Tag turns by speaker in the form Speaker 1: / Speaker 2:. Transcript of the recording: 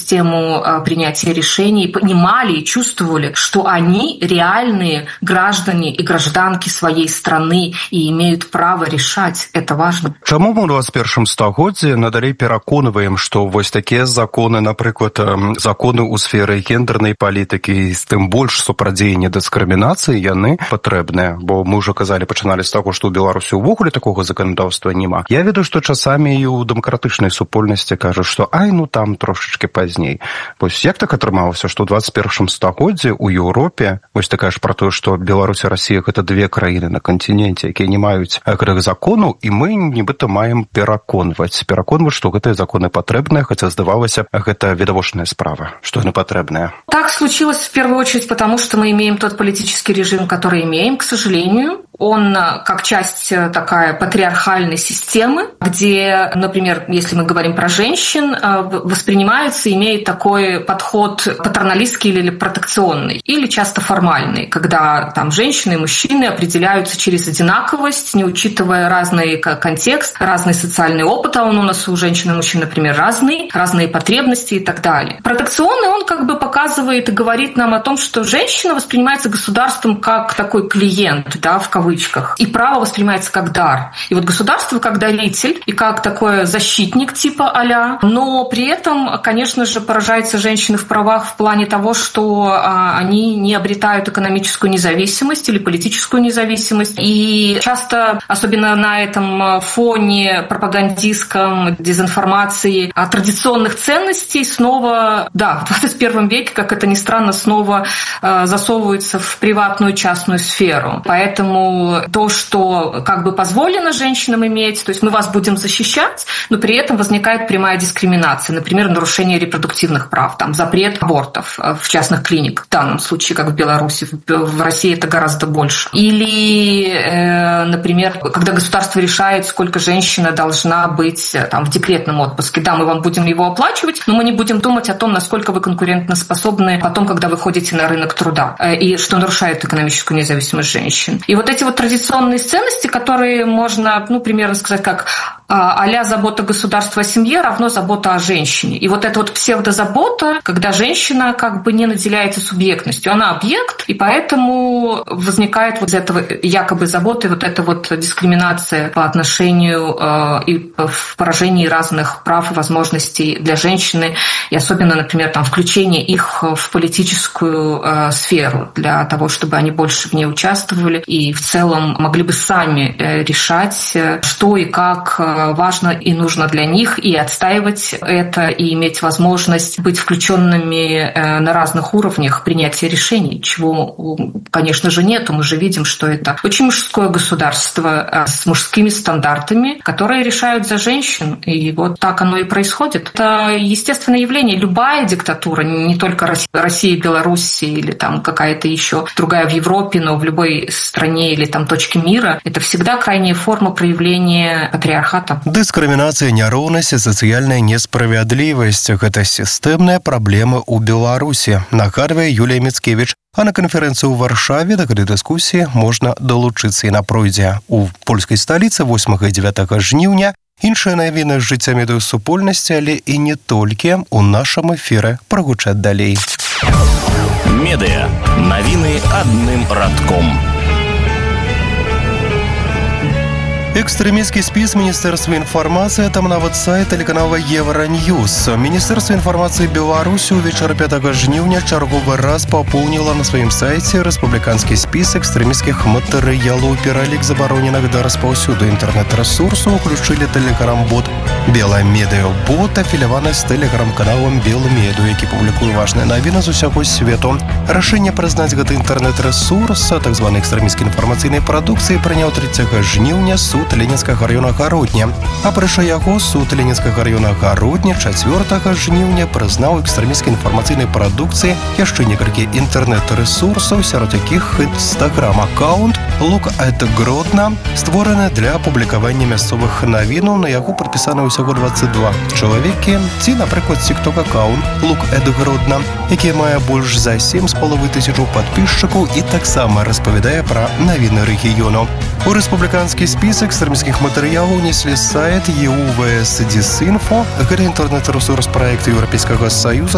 Speaker 1: систему принятия решений, понимали и чувствовали, что они реальные граждане и гражданки своей страны и имеют право решать. Это важно.
Speaker 2: Чаму мы ў 21 стагоддзі надалей пераконваем, што вось такія законы, напрыклад, законы ў сферы гендернай палітыкі, з тым больш супрадзеяння дыскрымінацыі, яны патрэбныя? Бо мы ўжо пачыналі з таго, што ў Беларусі ўвогуле такога заканадаўства няма. Я ведаю, што часамі і ў дэмакратычнай супольнасці кажуць, што там трошачкі пазней. Вось як так атрымалася, што ў 21 стагоддзі ў Еўропе, вось ты кажаш пра тое, што Беларусь і Расія гэта две краіны на кантыненце, якія не маюць гэтых законаў, і мы нібыта маем пераконваць, што гэтыя законы патрэбныя, хаця здавалася, гэта відавочная справа, што яны патрэбныя.
Speaker 1: Так случилось в первую очередь потому, что мы имеем тот политический режим, который имеем, к сожалению. Он как часть такая патриархальной системы, где, например, если мы говорим про женщин, воспринимается, имеет такой подход патерналистский или протекционный, или часто формальный, когда там женщины и мужчины определяются через одинаковость, не учитывая разный контекст, разный социальный опыт, а он у нас у женщин и мужчин, например, разные потребности и так далее. Протекционный он показывает и говорит нам о том, что женщина воспринимается государством как такой клиент, в кавычках, и право воспринимается как дар. И вот государство как даритель и как такой защитник типа а-ля, но при этом, конечно же, поражаются женщины в правах в плане того, что они не обретают экономическую независимость или политическую независимость. И часто, особенно на этом фоне пропагандистском, дезинформации, традиционных ценностей снова, в 21 веке, как это ни странно, снова засовываются в приватную частную сферу. Поэтому то, что позволено женщинам иметь, то есть мы вас будем защищать, но при этом возникает прямая дискриминация, например, нарушение репродуктивных прав, запрет абортов в частных клиниках, в данном случае, как в Беларуси, в России это гораздо больше. Или, например, когда государство решает, сколько женщина должна быть в декретном отпуске. Да, мы вам будем его оплачивать, но мы не будем думать о том, насколько вы конкурентоспособны потом, когда вы ходите на рынок труда, и что нарушает экономическую независимость женщин. И вот эти традиционные ценности, которые можно, примерно сказать, как а-ля забота государства о семье равно забота о женщине. И вот эта псевдозабота, когда женщина не наделяется субъектностью, она объект, и поэтому возникает из этого якобы заботы эта дискриминация по отношению и в поражении разных прав и возможностей для женщины, и особенно, например, включение их в политическую сферу для того, чтобы они больше в ней участвовали и в целом могли бы сами решать, что и как важно и нужно для них, и отстаивать это, и иметь возможность быть включенными на разных уровнях принятия решений, чего, конечно же, нет. Мы же видим, что это очень мужское государство с мужскими стандартами, которые решают за женщин, и так оно и происходит. Это естественное явление. Любая диктатура, не только Россия, Беларусь или какая-то еще другая в Европе, но в любой стране или точке мира, это всегда крайняя форма проявления патриархата.
Speaker 3: Дыскрымінацыя, няроўнасць і сацыяльная несправядлівасць – гэта сістэмная праблема ў Беларусі, нагадвае Юлія Міцкевіч. А на канферэнцыі ў Варшаве да гэтай дыскусіі можна далучыцца, і яна пройдзе у польскай сталіцы 8 і 9 жніўня. Іншыя навіны з жыцця медыасупольнасці, але і не толькі, у нашым эфіры прагучаць далей.
Speaker 4: Медыа. Навіны адным радком.
Speaker 3: Экстрэмісцкі спіс Міністэрства інфармацыі, там нават сайт тэлеканала Евроньюз. Міністэрства інфармацыі Беларусі ў вечар 5 жніўня чарговы раз папоўніла на сваім сайце рэспубліканскі спіс экстрэмісцкіх матэрыялаў. Пералік забароненых да распаўсюду інтэрнэт-рэсурсаў уключылі тэлеграм-бот Беламедыа-бот, афіляваны з тэлеграм-каналам Белмеду, які публікуе важныя навіны з усяго свету. Рашэнне прызнаць гэты інтэрнэт-рэсурс так званай экстрэмісцкай інфармацыйнай прадукцыі прыняў 30 жніўня суд Ленінскага раёна Гародня. Апрача яго суд Ленінскага раёна Гародня 4 жніўня прызнаў экстрэмісцкай інфармацыйнай прадукцыі яшчэ некалькі інтэрнэт-рэсурсаў, сярод якіх Instagram-аккаунт Look at Grodno, створаны для публікавання мясцовых навінаў. На яго падпісаны ўсяго 22 чалавекі, ці, напрыклад, TikTok-аккаунт Look at Grodno, які мае больш за 7,5 тысяч падпісчыкаў і таксама распавядае пра навіны рэгіёну. У рэспубліканскі спіс экстрэмісцкіх матэрыялаў унеслі сайт EUVS-Disinfo. Гэта інтэрнэт-рэсурс праекта Еўрапейскага Саюза,